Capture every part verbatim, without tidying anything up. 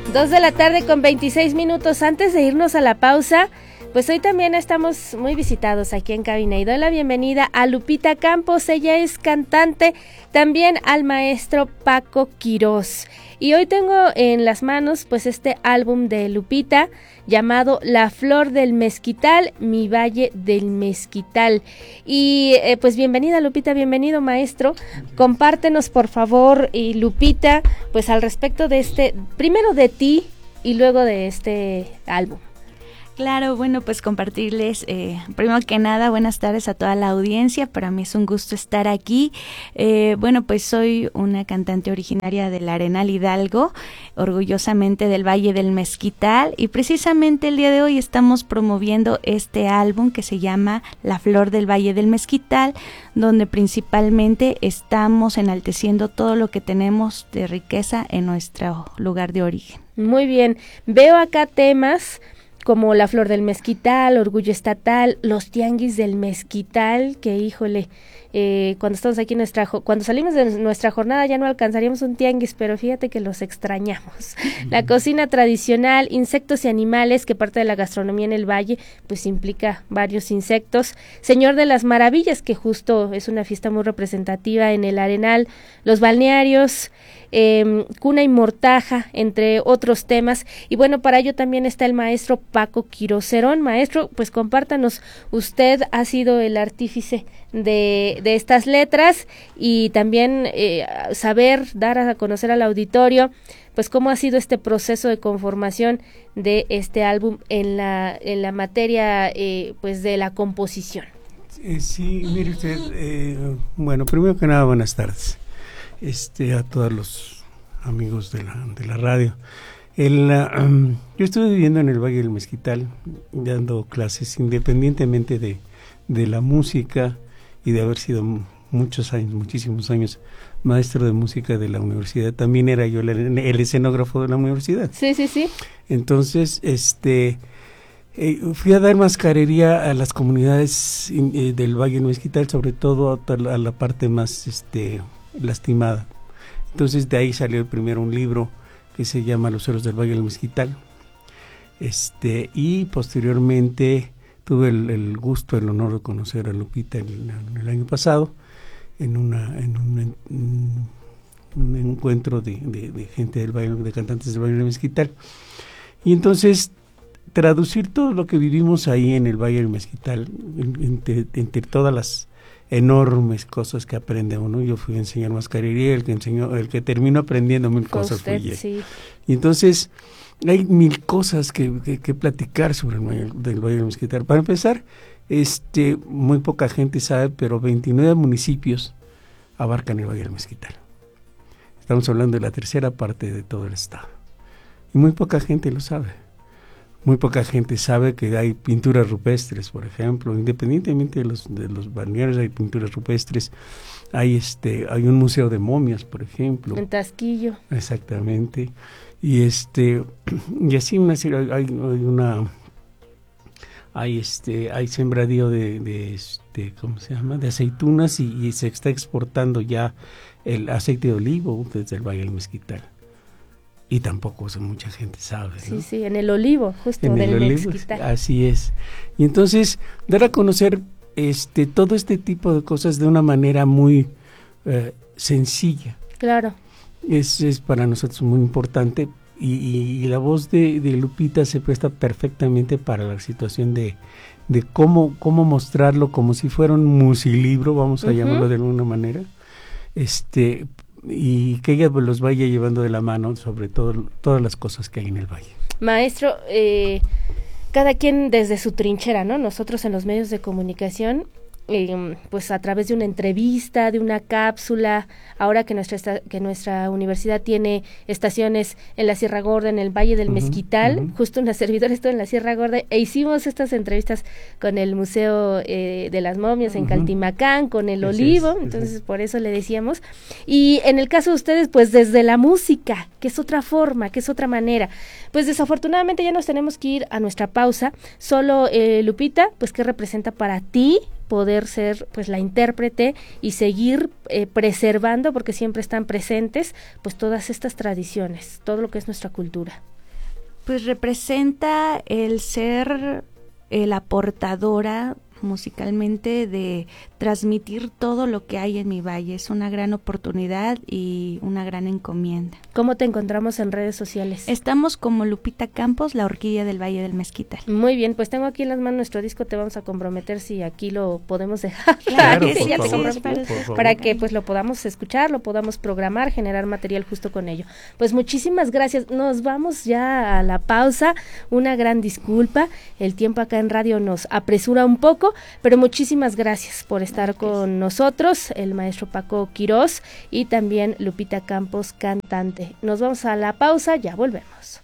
Dos de la tarde con veintiséis minutos. Antes de irnos a la pausa, pues hoy también estamos muy visitados aquí en cabina y doy la bienvenida a Lupita Campos. Ella es cantante, también al maestro Paco Quirós. Y hoy tengo en las manos pues este álbum de Lupita llamado La Flor del Mezquital, Mi Valle del Mezquital. Y eh, pues bienvenida Lupita, bienvenido maestro. Compártenos por favor, y Lupita, pues al respecto de este, primero de ti y luego de este álbum. Claro, bueno, pues compartirles, eh, primero que nada, buenas tardes a toda la audiencia. Para mí es un gusto estar aquí. Eh, bueno, pues soy una cantante originaria del Arenal Hidalgo, orgullosamente del Valle del Mezquital, y precisamente el día de hoy estamos promoviendo este álbum que se llama La Flor del Valle del Mezquital, donde principalmente estamos enalteciendo todo lo que tenemos de riqueza en nuestro lugar de origen. Muy bien, veo acá temas como La Flor del Mezquital, Orgullo Estatal, los tianguis del Mezquital, que híjole, eh, cuando estamos aquí en nuestra, cuando salimos de nuestra jornada ya no alcanzaríamos un tianguis, pero fíjate que los extrañamos. La cocina tradicional, insectos y animales, que parte de la gastronomía en el valle, pues implica varios insectos. Señor de las Maravillas, que justo es una fiesta muy representativa en el Arenal, los balnearios, Eh, Cuna y Mortaja, entre otros temas. Y bueno, para ello también está el maestro Paco Quirós. Maestro, pues compártanos, usted ha sido el artífice de, de estas letras y también eh, saber, dar a conocer al auditorio pues cómo ha sido este proceso de conformación de este álbum en la, en la materia eh, pues de la composición. Eh, sí, mire usted, eh, bueno, primero que nada, buenas tardes. Este, a todos los amigos de la, de la radio. El, uh, um, yo estuve viviendo en el Valle del Mezquital, dando clases independientemente de, de la música y de haber sido muchos años, muchísimos años, maestro de música de la universidad. También era yo el, el escenógrafo de la universidad. Sí, sí, sí. Entonces, este... Eh, fui a dar mascarería a las comunidades eh, del Valle del Mezquital, sobre todo a la, a la parte más este, lastimada. Entonces de ahí salió primero un libro que se llama Los Héroes del Valle del Mezquital, este, y posteriormente tuve el, el gusto, el honor de conocer a Lupita el, el año pasado en, una, en un, en un encuentro de, de, de gente del Valle, de cantantes del Valle del Mezquital, y entonces traducir todo lo que vivimos ahí en el Valle del Mezquital, entre, entre todas las enormes cosas que aprende uno. Yo fui a enseñar mascarería, el que enseñó, el que terminó aprendiendo mil Con cosas usted, fui yo. sí. Y entonces hay mil cosas que, que, que platicar sobre el Valle del Valle del Mezquital. Para empezar, este, muy poca gente sabe, pero veintinueve municipios abarcan el Valle del Mezquital. Estamos hablando de la tercera parte de todo el estado. Y muy poca gente lo sabe. Muy poca gente sabe que hay pinturas rupestres, por ejemplo, independientemente de los de los balnearios hay pinturas rupestres, hay este hay un museo de momias, por ejemplo. En Tasquillo. Exactamente. Y este y así una hay, hay una hay este hay sembradío de, de este ¿cómo se llama? De aceitunas y, y se está exportando ya el aceite de olivo desde el Valle del Mezquital. Y tampoco eso mucha gente sabe, ¿no? Sí, sí, en el olivo, justo en del el olivo, Mezquital. así es. Y entonces, dar a conocer este todo este tipo de cosas de una manera muy eh, sencilla. Claro. Es, es para nosotros muy importante y, y, y la voz de, de Lupita se presta perfectamente para la situación de, de cómo, cómo mostrarlo como si fuera un musilibro, vamos a uh-huh. llamarlo de alguna manera, este y que ella los vaya llevando de la mano sobre todo todas las cosas que hay en el valle. Maestro, eh, cada quien desde su trinchera, ¿no? Nosotros en los medios de comunicación, eh, pues a través de una entrevista, de una cápsula, ahora que nuestra esta, que nuestra universidad tiene estaciones en la Sierra Gorda, en el Valle del uh-huh, Mezquital, uh-huh. justo una servidora estuvo en la Sierra Gorda e hicimos estas entrevistas con el Museo eh, de las Momias en uh-huh. Caltimacán, con el ese Olivo, es, entonces es. Por eso le decíamos. Y en el caso de ustedes, pues desde la música, que es otra forma, que es otra manera. Pues desafortunadamente ya nos tenemos que ir a nuestra pausa. Solo eh, Lupita, pues ¿qué representa para ti poder ser pues la intérprete y seguir eh, preservando, porque siempre están presentes, pues todas estas tradiciones, todo lo que es nuestra cultura? Pues representa el ser eh, la portadora musicalmente de transmitir todo lo que hay en mi valle. Es una gran oportunidad y una gran encomienda. ¿Cómo te encontramos en redes sociales? Estamos como Lupita Campos, la orquídea del Valle del Mezquital. Muy bien, pues tengo aquí en las manos nuestro disco, te vamos a comprometer si aquí lo podemos dejar. Claro, que por ya favor, te por favor. para que pues lo podamos escuchar, lo podamos programar, generar material justo con ello. Pues muchísimas gracias. Nos vamos ya a la pausa. Una gran disculpa. El tiempo acá en radio nos apresura un poco, pero muchísimas gracias por estar con nosotros, el maestro Paco Quirós y también Lupita Campos, cantante. Nos vamos a la pausa, ya volvemos.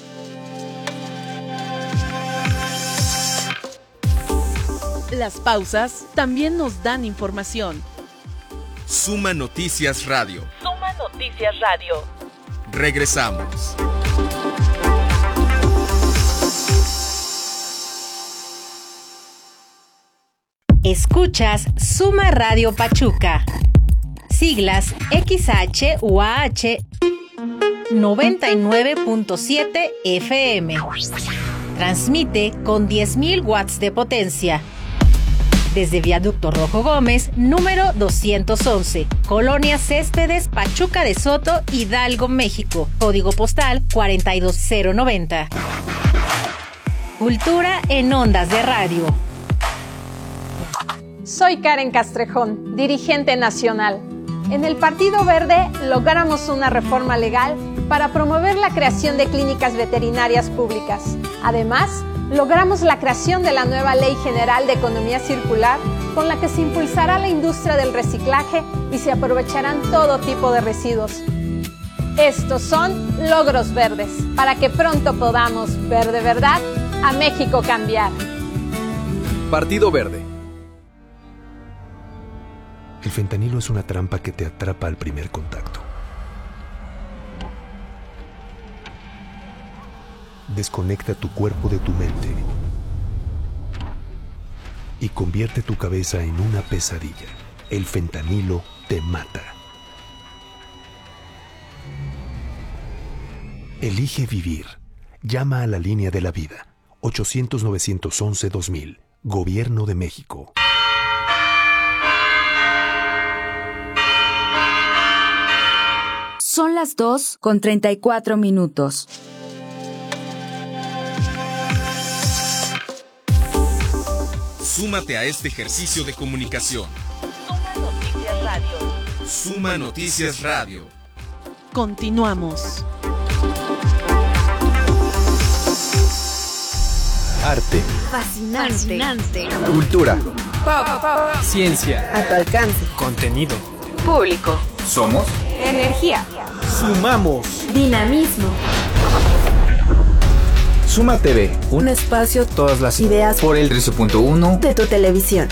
Las pausas también nos dan información. Suma Noticias Radio. Suma Noticias Radio. Regresamos. Escuchas Suma Radio Pachuca. Siglas X H U A H noventa y nueve punto siete F M. Transmite con diez mil watts de potencia. Desde Viaducto Rojo Gómez, número doscientos once, Colonia Céspedes, Pachuca de Soto, Hidalgo, México. Código postal cuarenta y dos cero noventa. Cultura en ondas de radio. Soy Karen Castrejón, dirigente nacional. En el Partido Verde logramos una reforma legal para promover la creación de clínicas veterinarias públicas. Además, logramos la creación de la nueva Ley General de Economía Circular, con la que se impulsará la industria del reciclaje y se aprovecharán todo tipo de residuos. Estos son logros verdes, para que pronto podamos ver de verdad a México cambiar. Partido Verde. El fentanilo es una trampa que te atrapa al primer contacto. Desconecta tu cuerpo de tu mente y convierte tu cabeza en una pesadilla. El fentanilo te mata. Elige vivir. Llama a la línea de la vida. ochocientos, novecientos once, dos mil. Gobierno de México. Son las dos con treinta y cuatro minutos. Súmate a este ejercicio de comunicación. Suma Noticias Radio. Suma Noticias Radio. Continuamos. Arte. Fascinante. Fascinante. Cultura. Pop. Pop. Ciencia. A tu alcance. Contenido. Público. Somos. Energía. Sumamos. Dinamismo. Suma T V. Un espacio, Todas las ideas por el trece punto uno de tu televisión.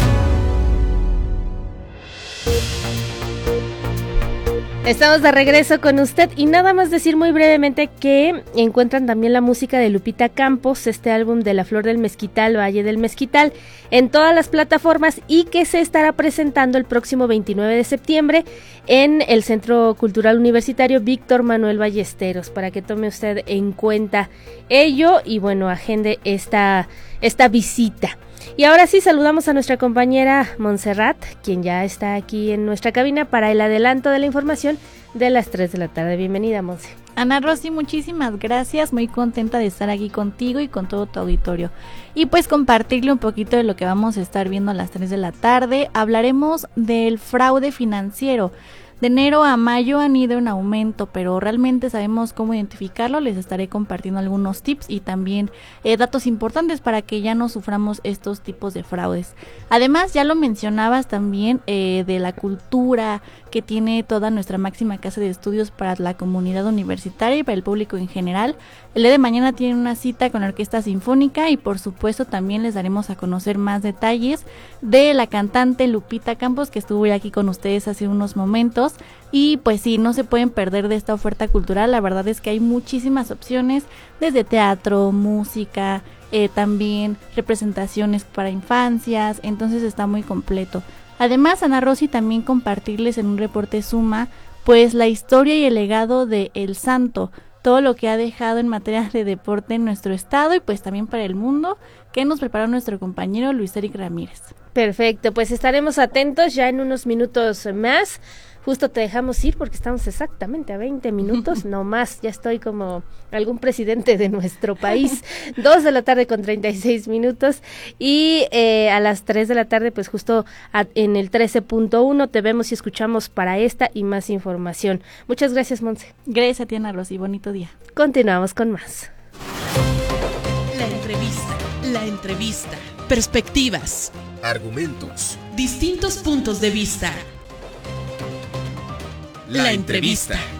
Estamos de regreso con usted y nada más decir muy brevemente que encuentran también la música de Lupita Campos, este álbum de La Flor del Mezquital, Valle del Mezquital, en todas las plataformas y que se estará presentando el próximo veintinueve de septiembre en el Centro Cultural Universitario Víctor Manuel Ballesteros, para que tome usted en cuenta ello y bueno, agende esta, esta visita. Y ahora sí saludamos a nuestra compañera Montserrat, quien ya está aquí en nuestra cabina para el adelanto de la información de las tres de la tarde. Bienvenida, Monse. Ana Rosy, muchísimas gracias, muy contenta de estar aquí contigo y con todo tu auditorio. Y pues compartirle un poquito de lo que vamos a estar viendo a las tres de la tarde. Hablaremos del fraude financiero. De enero a mayo han ido en aumento, pero realmente sabemos cómo identificarlo. Les estaré compartiendo algunos tips y también eh, datos importantes para que ya no suframos estos tipos de fraudes. Además, ya lo mencionabas también eh, de la cultura que tiene toda nuestra máxima casa de estudios para la comunidad universitaria y para el público en general. El día de mañana tienen una cita con la Orquesta Sinfónica y por supuesto también les daremos a conocer más detalles de la cantante Lupita Campos, que estuvo aquí con ustedes hace unos momentos. Y pues sí, no se pueden perder de esta oferta cultural. La verdad es que hay muchísimas opciones, desde teatro, música, eh, también representaciones para infancias, entonces está muy completo. Además, Ana Rosy, también compartirles en un reporte Suma, pues la historia y el legado de El Santo, todo lo que ha dejado en materia de deporte en nuestro estado y pues también para el mundo, que nos preparó nuestro compañero Luis Eric Ramírez. Perfecto, pues estaremos atentos ya en unos minutos más. Justo te dejamos ir porque estamos exactamente a veinte minutos, no más, ya estoy como algún presidente de nuestro país. Dos de la tarde con treinta y seis minutos y eh, a las tres de la tarde pues justo a, en el trece punto uno te vemos y escuchamos para esta y más información. Muchas gracias, Monse. Gracias a ti, Ana Rosy, bonito día. Continuamos con más. La entrevista, la entrevista, perspectivas, argumentos, distintos puntos de vista. La entrevista.